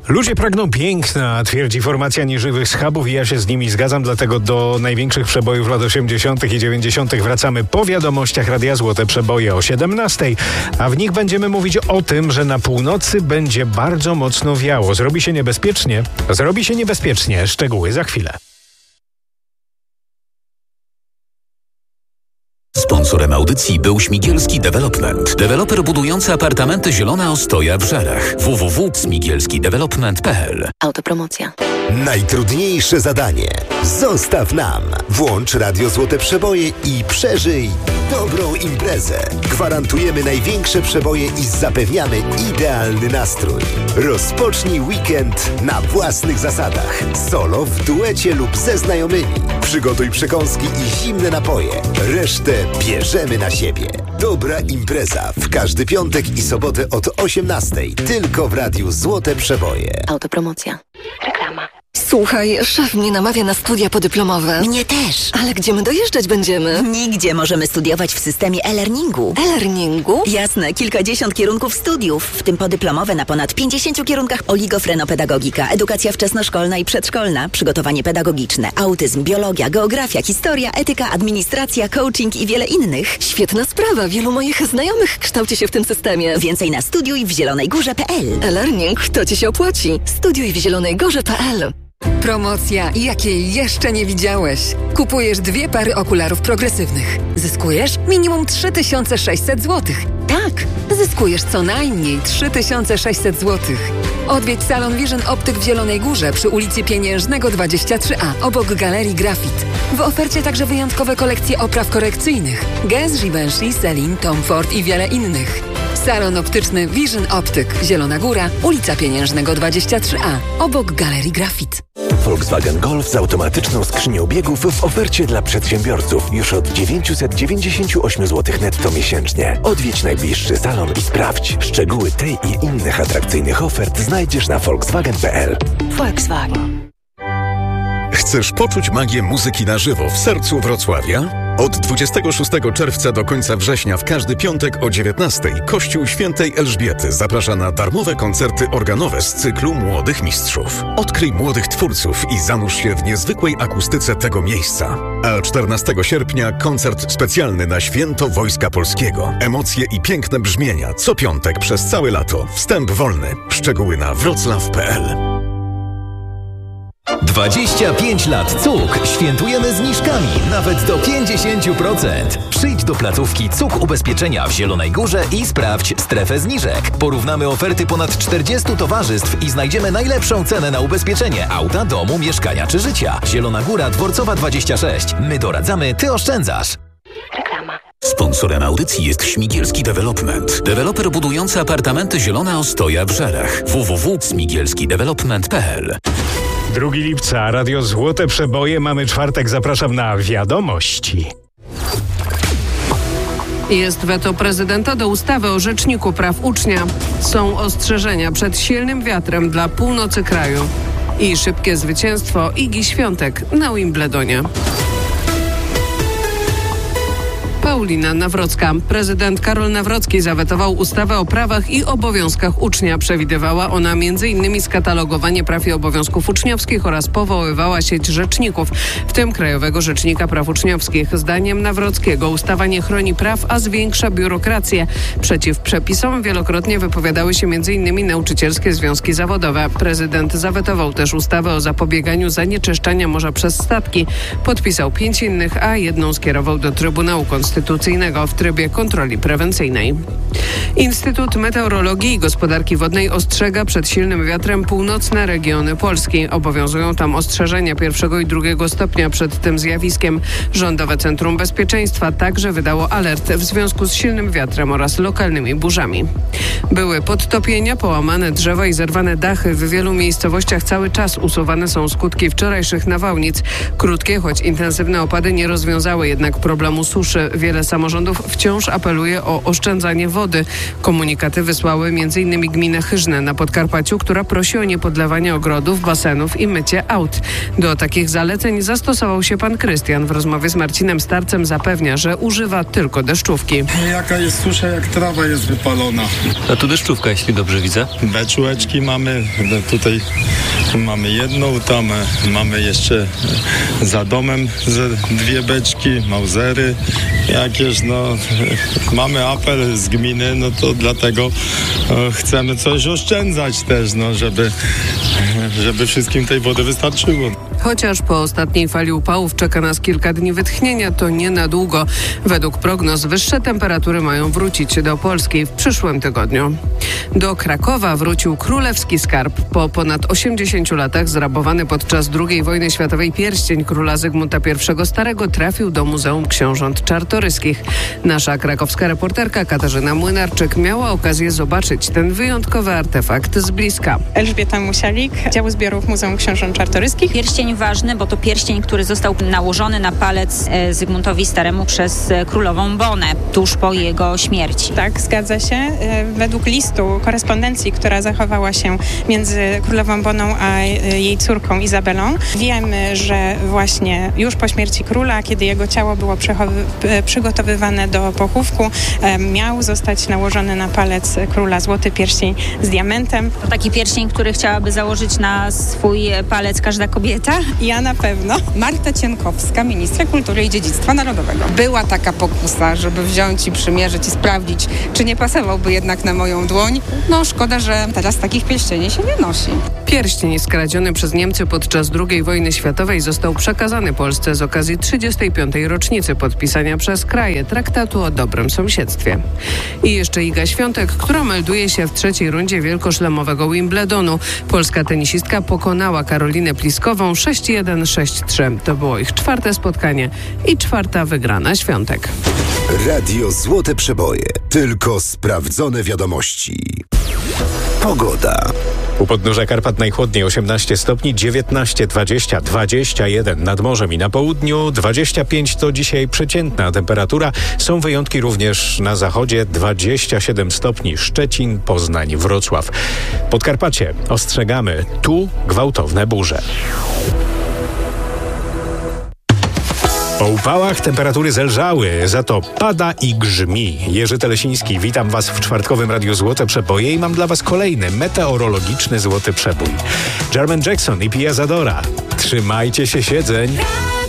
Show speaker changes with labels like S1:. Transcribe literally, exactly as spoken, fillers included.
S1: Ludzie pragną piękna, twierdzi formacja nieżywych schabów i ja się z nimi zgadzam, dlatego do największych przebojów lat osiemdziesiątych i dziewięćdziesiątych wracamy po wiadomościach Radia Złote Przeboje o siedemnastej, a w nich będziemy mówić o tym, że na północy będzie bardzo mocno wiało. Zrobi się niebezpiecznie? Zrobi się niebezpiecznie. Szczegóły za chwilę.
S2: Sponsorem audycji był Śmigielski Development. Deweloper budujący apartamenty Zielona Ostoja w Żarach. w w w kropka śmigielski development kropka p l.
S3: Autopromocja.
S4: Najtrudniejsze zadanie. Zostaw nam. Włącz Radio Złote Przeboje i przeżyj dobrą imprezę. Gwarantujemy największe przeboje i zapewniamy idealny nastrój. Rozpocznij weekend na własnych zasadach. Solo, w duecie lub ze znajomymi. Przygotuj przekąski i zimne napoje. Resztę bierzemy na siebie. Dobra impreza w każdy piątek i sobotę od osiemnastej. Tylko w Radiu Złote Przeboje.
S3: Autopromocja. Reklama.
S5: Słuchaj, szef mnie namawia na studia podyplomowe.
S6: Mnie też.
S5: Ale gdzie my dojeżdżać będziemy?
S6: Nigdzie. Możemy studiować w systemie e-learningu.
S5: E-learningu?
S6: Jasne, kilkadziesiąt kierunków studiów, w tym podyplomowe na ponad pięćdziesięciu kierunkach: oligofrenopedagogika, edukacja wczesnoszkolna i przedszkolna, przygotowanie pedagogiczne, autyzm, biologia, geografia, historia, etyka, administracja, coaching i wiele innych.
S5: Świetna sprawa. Wielu moich znajomych kształci się w tym systemie.
S6: Więcej na studiuj w zielonej górze kropka p l.
S5: E-learning to ci się opłaci. Studiuj w zielonej górze kropka p l.
S7: Promocja, jakiej jeszcze nie widziałeś. Kupujesz dwie pary okularów progresywnych. Zyskujesz minimum trzy tysiące sześćset złotych. Tak, zyskujesz co najmniej trzy tysiące sześćset złotych. Odwiedź salon Vision Optyk w Zielonej Górze przy ulicy Pieniężnego dwadzieścia trzy a, obok Galerii Grafit. W ofercie także wyjątkowe kolekcje opraw korekcyjnych. Guess, Givenchy, Celine, Tom Ford i wiele innych. Salon optyczny Vision Optyk, Zielona Góra, ulica Pieniężnego dwadzieścia trzy a, obok Galerii Grafit.
S8: Volkswagen Golf z automatyczną skrzynią biegów w ofercie dla przedsiębiorców już od dziewięćset dziewięćdziesiąt osiem złotych netto miesięcznie. Odwiedź najbliższy salon i sprawdź. Szczegóły tej i innych atrakcyjnych ofert znajdziesz na volkswagen kropka p l.
S3: Volkswagen.
S9: Chcesz poczuć magię muzyki na żywo w sercu Wrocławia? Od dwudziestego szóstego czerwca do końca września w każdy piątek o dziewiętnastej Kościół Świętej Elżbiety zaprasza na darmowe koncerty organowe z cyklu Młodych Mistrzów. Odkryj młodych twórców i zanurz się w niezwykłej akustyce tego miejsca. A czternastego sierpnia koncert specjalny na Święto Wojska Polskiego. Emocje i piękne brzmienia co piątek przez całe lato. Wstęp wolny. Szczegóły na wrocław kropka p l.
S2: dwadzieścia pięć lat C U K. Świętujemy zniżkami nawet do pięćdziesiąt procent. Przyjdź do placówki C U K Ubezpieczenia w Zielonej Górze i sprawdź strefę zniżek. Porównamy oferty ponad czterdziestu towarzystw i znajdziemy najlepszą cenę na ubezpieczenie auta, domu, mieszkania czy życia. Zielona Góra, Dworcowa dwadzieścia sześć. My doradzamy, ty oszczędzasz.
S3: Reklama.
S2: Sponsorem audycji jest Śmigielski Development. Deweloper budujący apartamenty Zielona Ostoja w Żarach. w w w kropka śmigielski development kropka p l.
S1: drugiego lipca, Radio Złote Przeboje. Mamy czwartek, zapraszam na wiadomości.
S10: Jest weto prezydenta do ustawy o Rzeczniku Praw Ucznia. Są ostrzeżenia przed silnym wiatrem dla północy kraju. I szybkie zwycięstwo Igi Świątek na Wimbledonie. Paulina Nawrocka. Prezydent Karol Nawrocki zawetował ustawę o prawach i obowiązkach ucznia. Przewidywała ona między innymi skatalogowanie praw i obowiązków uczniowskich oraz powoływała sieć rzeczników, w tym Krajowego Rzecznika Praw Uczniowskich. Zdaniem Nawrockiego ustawa nie chroni praw, a zwiększa biurokrację. Przeciw przepisom wielokrotnie wypowiadały się między innymi nauczycielskie związki zawodowe. Prezydent zawetował też ustawę o zapobieganiu zanieczyszczania morza przez statki. Podpisał pięć innych, a jedną skierował do Trybunału Konstytucyjnego w trybie kontroli prewencyjnej. Instytut Meteorologii i Gospodarki Wodnej ostrzega przed silnym wiatrem północne regiony Polski. Obowiązują tam ostrzeżenia pierwszego i drugiego stopnia przed tym zjawiskiem. Rządowe Centrum Bezpieczeństwa także wydało alert w związku z silnym wiatrem oraz lokalnymi burzami. Były podtopienia, połamane drzewa i zerwane dachy. W wielu miejscowościach cały czas usuwane są skutki wczorajszych nawałnic. Krótkie, choć intensywne opady nie rozwiązały jednak problemu suszy. wiele samorządów wciąż apeluje o oszczędzanie wody. Komunikaty wysłały m.in. gminę Hyżne na Podkarpaciu, która prosi o niepodlewanie ogrodów, basenów i mycie aut. Do takich zaleceń zastosował się pan Krystian. W rozmowie z Marcinem Starcem zapewnia, że używa tylko deszczówki.
S11: Jaka jest susza, jak trawa jest wypalona.
S12: A tu deszczówka, jeśli dobrze widzę.
S11: Beczułeczki mamy, tutaj mamy jedną, tam mamy jeszcze za domem ze dwie beczki, mauzery jakieś, no mamy apel z gminy, no to dlatego e, chcemy coś oszczędzać też, no żeby, żeby wszystkim tej wody wystarczyło.
S10: Chociaż po ostatniej fali upałów czeka nas kilka dni wytchnienia, to nie na długo. Według prognoz wyższe temperatury mają wrócić do Polski w przyszłym tygodniu. Do Krakowa wrócił królewski skarb. Po ponad osiemdziesięciu latach zrabowany podczas drugiej wojny światowej pierścień króla Zygmunta pierwszego Starego trafił do Muzeum Książąt Czartoryskich. Nasza krakowska reporterka Katarzyna Młynarczyk miała okazję zobaczyć ten wyjątkowy artefakt z bliska.
S13: Elżbieta Musialik, dział zbiorów Muzeum Książąt Czartoryskich.
S14: Pierścień ważny, bo to pierścień, który został nałożony na palec Zygmuntowi Staremu przez królową Bonę tuż po jego śmierci.
S13: Tak, zgadza się. Według listu korespondencji, która zachowała się między królową Boną a jej córką Izabelą, wiemy, że właśnie już po śmierci króla, kiedy jego ciało było przygotowywane do pochówku, miał zostać nałożony na palec króla złoty pierścień z diamentem.
S14: To taki pierścień, który chciałaby założyć na swój palec każda kobieta?
S13: Ja na pewno.
S15: Marta Cienkowska, ministra kultury i dziedzictwa narodowego. Była taka pokusa, żeby wziąć i przymierzyć i sprawdzić, czy nie pasowałby jednak na moją dłoń. No szkoda, że teraz takich pierścieni się nie nosi.
S10: Pierścień skradziony przez Niemcy podczas drugiej wojny światowej został przekazany Polsce z okazji trzydziestej piątej rocznicy podpisania przez kraje traktatu o dobrym sąsiedztwie. I jeszcze Iga Świątek, która melduje się w trzeciej rundzie wielkoszlemowego Wimbledonu. Polska tenisistka pokonała Karolinę Pliskową sześć jeden sześć trzy. To było ich czwarte spotkanie i czwarta wygrana Świątek.
S4: Radio Złote Przeboje. Tylko sprawdzone wiadomości. Pogoda.
S1: U podnóża Karpat najchłodniej osiemnaście stopni, dziewiętnaście, dwadzieścia, dwadzieścia jeden nad morzem i na południu, dwadzieścia pięć to dzisiaj przeciętna temperatura. Są wyjątki również na zachodzie, dwadzieścia siedem stopni, Szczecin, Poznań, Wrocław. Podkarpacie ostrzegamy, tu gwałtowne burze. Po upałach temperatury zelżały, za to pada i grzmi. Jerzy Telesiński, witam Was w czwartkowym Radiu Złote Przeboje i mam dla Was kolejny meteorologiczny Złoty Przebój. Jermaine Jackson i Pia Zadora. Trzymajcie się siedzeń.